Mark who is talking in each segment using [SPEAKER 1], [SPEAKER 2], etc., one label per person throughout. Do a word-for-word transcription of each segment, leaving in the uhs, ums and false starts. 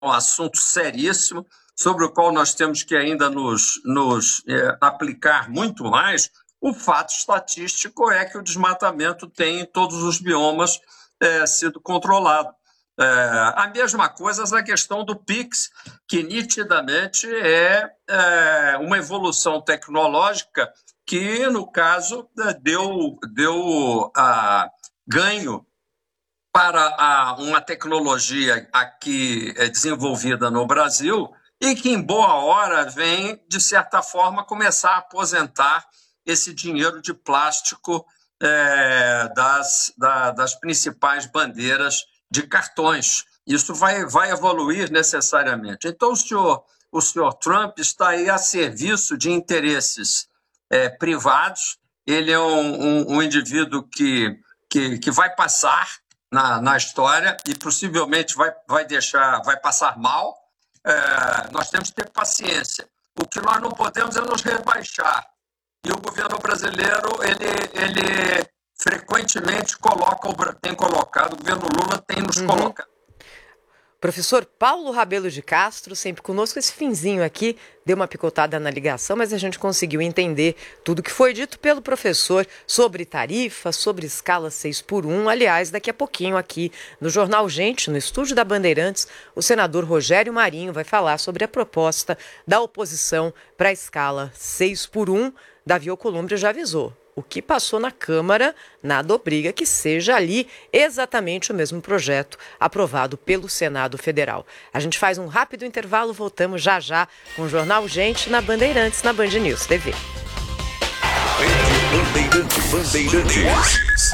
[SPEAKER 1] um assunto seríssimo, sobre o qual nós temos que ainda nos, nos é, aplicar muito mais. O fato estatístico é que o desmatamento tem em todos os biomas é, sido controlado. É, a mesma coisa na questão do Pix, que nitidamente é, é uma evolução tecnológica que, no caso, deu, deu a, ganho para a, uma tecnologia aqui é, desenvolvida no Brasil e que, em boa hora, vem, de certa forma, começar a aposentar esse dinheiro de plástico é, das, da, das principais bandeiras de cartões. Isso vai, vai evoluir necessariamente. Então, o senhor, o senhor Trump está aí a serviço de interesses é, privados. Ele é um, um, um indivíduo que, que, que vai passar na, na história e possivelmente vai, vai, deixar, vai passar mal. É, nós temos que ter paciência. O que nós não podemos é nos rebaixar. E o governo brasileiro, ele, ele frequentemente coloca, tem colocado, o governo Lula tem nos uhum. colocado.
[SPEAKER 2] Professor Paulo Rabelo de Castro, sempre conosco. Esse finzinho aqui deu uma picotada na ligação, mas a gente conseguiu entender tudo que foi dito pelo professor sobre tarifa, sobre escala seis por um. Aliás, daqui a pouquinho aqui no Jornal Gente, no estúdio da Bandeirantes, o senador Rogério Marinho vai falar sobre a proposta da oposição para a escala seis por um. Davi Alcolumbre já avisou. O que passou na Câmara, nada obriga que seja ali exatamente o mesmo projeto aprovado pelo Senado Federal. A gente faz um rápido intervalo, voltamos já já com o Jornal Gente na Bandeirantes, na Band News T V.
[SPEAKER 3] Bandeirantes. Bandeirantes.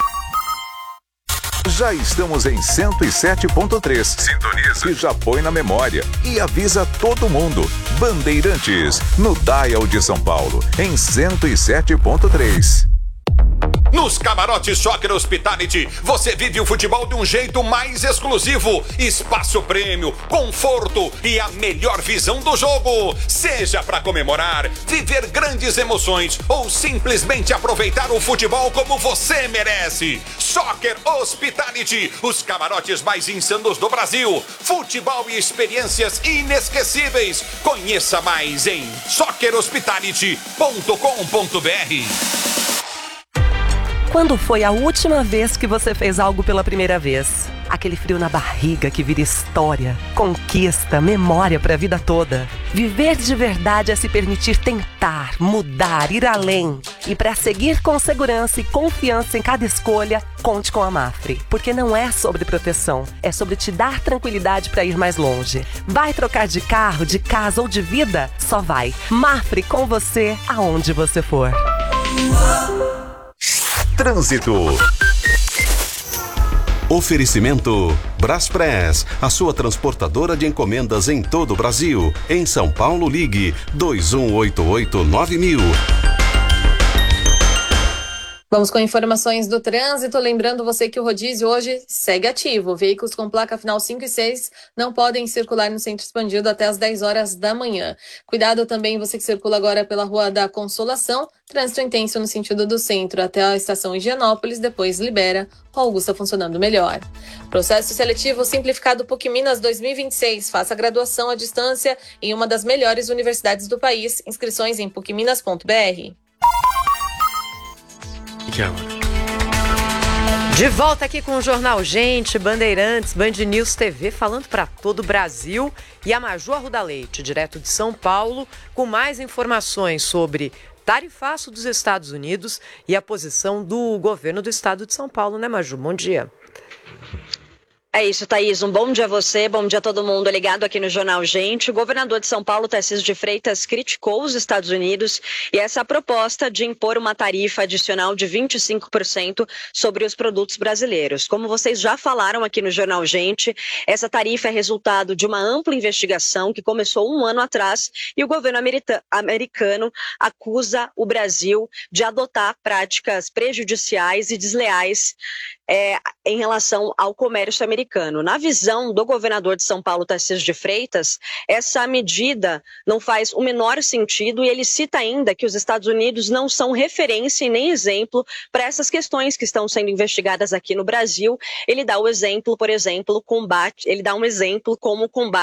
[SPEAKER 3] Já estamos em cento e sete ponto três. Sintoniza. E já põe na memória. E avisa todo mundo. Bandeirantes, no Dial de São Paulo, em cento e sete ponto três.
[SPEAKER 4] Nos camarotes Soccer Hospitality, você vive o futebol de um jeito mais exclusivo. Espaço prêmio, conforto e a melhor visão do jogo. Seja para comemorar, viver grandes emoções ou simplesmente aproveitar o futebol como você merece. Soccer Hospitality, os camarotes mais insanos do Brasil. Futebol e experiências inesquecíveis. Conheça mais em soccer hospitality ponto com ponto b r.
[SPEAKER 5] Quando foi a última vez que você fez algo pela primeira vez? Aquele frio na barriga que vira história, conquista, memória para a vida toda. Viver de verdade é se permitir tentar, mudar, ir além. E para seguir com segurança e confiança em cada escolha, conte com a Mafre. Porque não é sobre proteção, é sobre te dar tranquilidade para ir mais longe. Vai trocar de carro, de casa ou de vida? Só vai. Mafre com você, aonde você for.
[SPEAKER 3] Trânsito.
[SPEAKER 6] Oferecimento Braspress, a sua transportadora de encomendas em todo o Brasil. Em São Paulo, ligue dois um oito oito nove mil.
[SPEAKER 7] Vamos com informações do trânsito, lembrando você que o rodízio hoje segue ativo. Veículos com placa final cinco e seis não podem circular no centro expandido até as dez horas da manhã. Cuidado também você que circula agora pela Rua da Consolação, trânsito intenso no sentido do centro até a estação Higienópolis, depois libera, Rua Augusta funcionando melhor. Processo seletivo simplificado PUC Minas dois mil e vinte e seis, faça graduação à distância em uma das melhores universidades do país. Inscrições em puc minas ponto b r.
[SPEAKER 2] De volta aqui com o Jornal Gente, Bandeirantes, Band News T V, falando para todo o Brasil. E a Maju Arruda Leite, direto de São Paulo, com mais informações sobre tarifaço dos Estados Unidos e a posição do governo do estado de São Paulo, né, Maju? Bom dia.
[SPEAKER 8] É isso, Thaís. Um bom dia a você, bom dia a todo mundo ligado aqui no Jornal Gente. O governador de São Paulo, Tarcísio de Freitas, criticou os Estados Unidos e essa proposta de impor uma tarifa adicional de vinte e cinco por cento sobre os produtos brasileiros. Como vocês já falaram aqui no Jornal Gente, essa tarifa é resultado de uma ampla investigação que começou um ano atrás e o governo americano acusa o Brasil de adotar práticas prejudiciais e desleais É, em relação ao comércio americano. Na visão do governador de São Paulo, Tarcísio de Freitas, essa medida não faz o menor sentido e ele cita ainda que os Estados Unidos não são referência e nem exemplo para essas questões que estão sendo investigadas aqui no Brasil. Ele dá o exemplo, por exemplo, combate, ele dá um exemplo como o combate